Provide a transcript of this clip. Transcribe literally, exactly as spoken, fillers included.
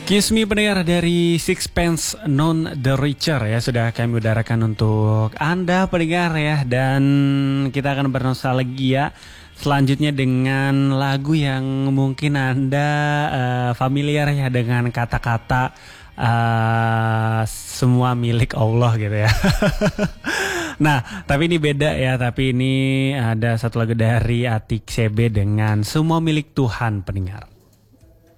Kiss Me pendengar dari Sixpence None the Richer ya, sudah kami udarakan untuk Anda pendengar ya. Dan kita akan bernostalgia selanjutnya dengan lagu yang mungkin Anda uh, familiar ya dengan kata-kata uh, semua milik Allah gitu ya. Nah, tapi ini beda ya, tapi ini ada satu lagu dari Atik C B dengan Semua Milik Tuhan pendengar.